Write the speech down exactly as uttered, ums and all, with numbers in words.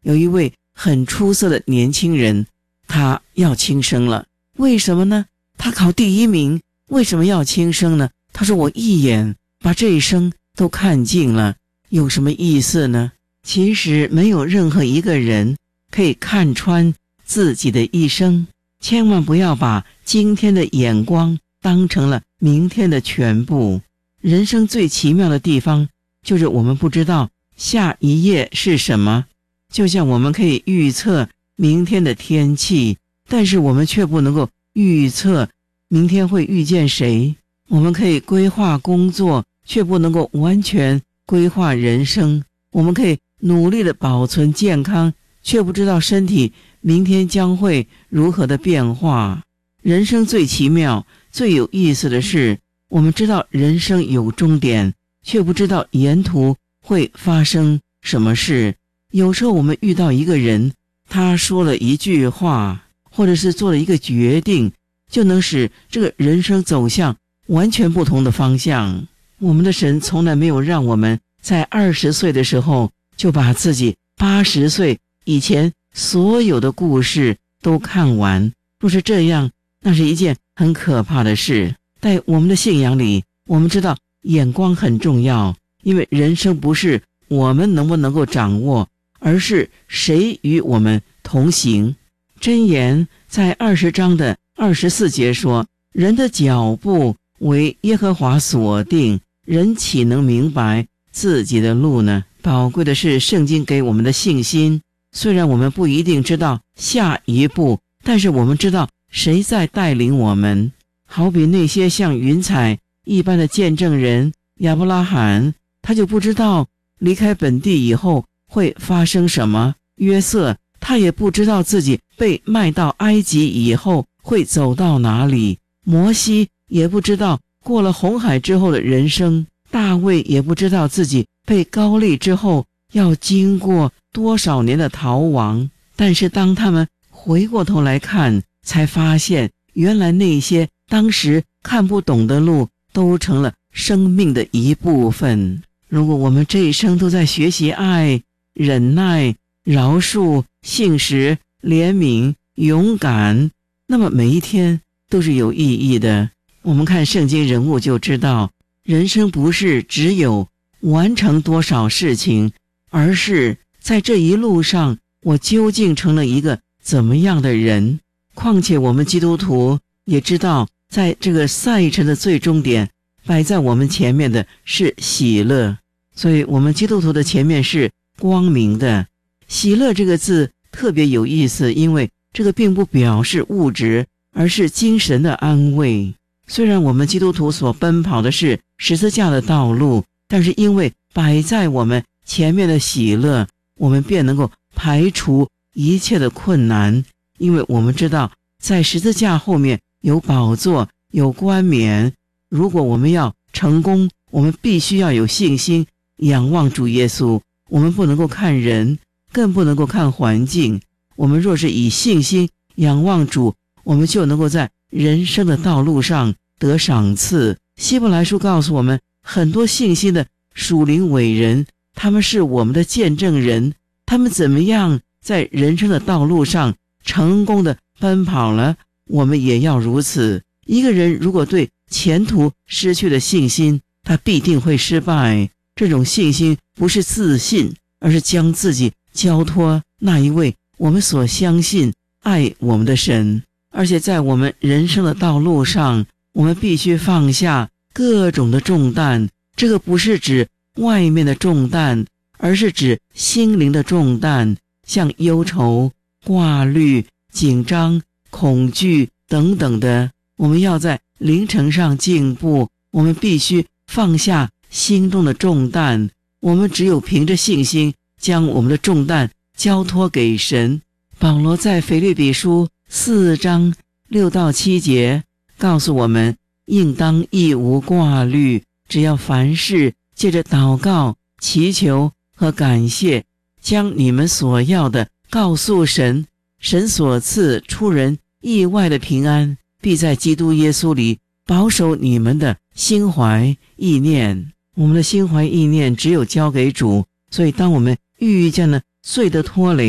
有一位很出色的年轻人，他要轻生了。为什么呢？他考第一名，为什么要轻生呢？他说我一眼把这一生都看尽了，有什么意思呢？其实没有任何一个人可以看穿自己的一生，千万不要把今天的眼光当成了明天的全部。人生最奇妙的地方就是我们不知道下一页是什么，就像我们可以预测明天的天气，但是我们却不能够预测明天会遇见谁。我们可以规划工作，却不能够完全规划人生。我们可以努力的保存健康，却不知道身体明天将会如何的变化。人生最奇妙最有意思的是，我们知道人生有终点，却不知道沿途会发生什么事。有时候我们遇到一个人，他说了一句话，或者是做了一个决定，就能使这个人生走向完全不同的方向。我们的神从来没有让我们在二十岁的时候就把自己八十岁以前所有的故事都看完。若是这样，那是一件很可怕的事。在我们的信仰里，我们知道眼光很重要，因为人生不是我们能不能够掌握，而是谁与我们同行。箴言在二十章的二十四节说，人的脚步为耶和华所定，人岂能明白自己的路呢？宝贵的是圣经给我们的信心，虽然我们不一定知道下一步，但是我们知道谁在带领我们。好比那些像云彩一般的见证人亚伯拉罕，他就不知道离开本地以后会发生什么。约瑟他也不知道自己被卖到埃及以后会走到哪里。摩西也不知道过了红海之后的人生。大卫也不知道自己被膏立之后要经过多少年的逃亡。但是当他们回过头来看，才发现原来那些当时看不懂的路都成了生命的一部分。如果我们这一生都在学习爱、忍耐、饶恕、信实、怜悯、勇敢，那么每一天都是有意义的。我们看圣经人物就知道，人生不是只有完成多少事情，而是在这一路上我究竟成了一个怎么样的人。况且我们基督徒也知道，在这个赛程的最终点摆在我们前面的是喜乐，所以我们基督徒的前面是光明的。喜乐这个字特别有意思，因为这个并不表示物质，而是精神的安慰。虽然我们基督徒所奔跑的是十字架的道路，但是因为摆在我们前面的喜乐，我们便能够排除一切的困难。因为我们知道在十字架后面有宝座，有冠冕。如果我们要成功，我们必须要有信心，仰望主耶稣。我们不能够看人，更不能够看环境。我们若是以信心仰望主，我们就能够在人生的道路上得赏赐。希伯来书告诉我们，很多信心的属灵伟人，他们是我们的见证人。他们怎么样在人生的道路上成功的奔跑了，我们也要如此。一个人如果对前途失去了信心，他必定会失败。这种信心不是自信，而是将自己交托那一位我们所相信爱我们的神。而且在我们人生的道路上，我们必须放下各种的重担。这个不是指外面的重担，而是指心灵的重担，像忧愁、挂虑、紧张、恐惧等等的。我们要在灵程上进步，我们必须放下心中的重担。我们只有凭着信心将我们的重担交托给神。保罗在腓立比书四章六到七节告诉我们，应当一无挂虑，只要凡事借着祷告、祈求和感谢，将你们所要的告诉神。神所赐出人意外的平安，必在基督耶稣里保守你们的心怀意念。我们的心怀意念只有交给主，所以当我们遇见了罪的拖累，